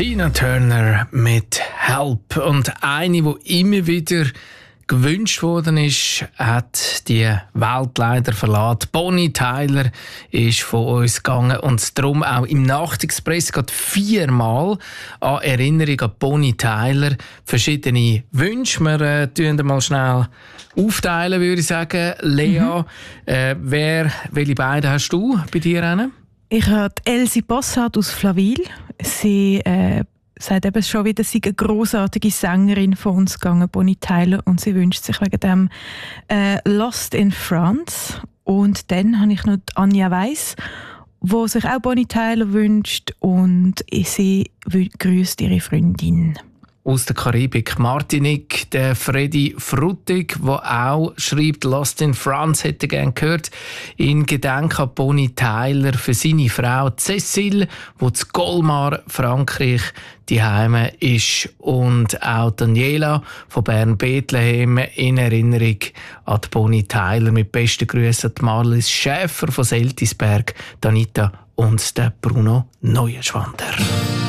Tina Turner mit «Help». Und eine, die immer wieder gewünscht worden ist, hat die Welt leider verlassen. Bonnie Tyler ist von uns gegangen und darum auch im Nachtexpress gerade 4-mal an Erinnerung an Bonnie Tyler verschiedene Wünsche. Wir tun mal schnell aufteilen, würde ich sagen. Lea, welche beiden hast du bei dir hin? Ich habe Elsie Bossart aus Flawil. Sie sagt eben schon wieder, sie ist eine grossartige Sängerin von uns gegangen, Bonnie Tyler, und sie wünscht sich wegen dem «Lost in France». Und dann habe ich noch Anja Weiss, die sich auch Bonnie Tyler wünscht, und sie grüßt ihre Freundin. Aus der Karibik, Martinique, der Freddy Fruttig, der auch schreibt, «Lost in France» hätte gerne gehört, in Gedenken an Bonnie Tyler für seine Frau Cécile, die zu Colmar, Frankreich, die Heime ist, und auch Daniela von Bern-Bethlehem in Erinnerung an die Bonnie Tyler. Mit besten Grüßen an Marlies Schäfer von Seltisberg, Danita und der Bruno Neuenschwander.